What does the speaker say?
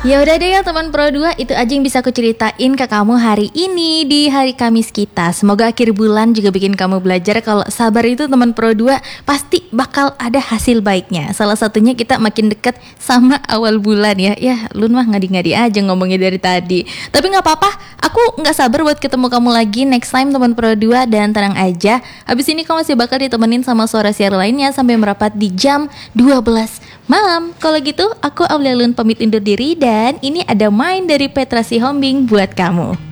Ya udah deh ya teman Pro 2, itu aja yang bisa aku ceritain ke kamu hari ini di hari Kamis kita. Semoga akhir bulan juga bikin kamu belajar kalau sabar itu teman Pro 2 pasti bakal ada hasil baiknya. Salah satunya kita makin deket sama awal bulan ya. Ya lu mah ngadi-ngadi aja ngomongnya dari tadi. Tapi gak apa-apa, aku gak sabar buat ketemu kamu lagi next time teman Pro 2. Dan tenang aja, habis ini kamu masih bakal ditemenin sama suara siar lainnya sampai merapat di jam 12 malam. Kalau gitu aku Aulia Lun pamit undur diri dan ini ada main dari Petra Sihombing buat kamu.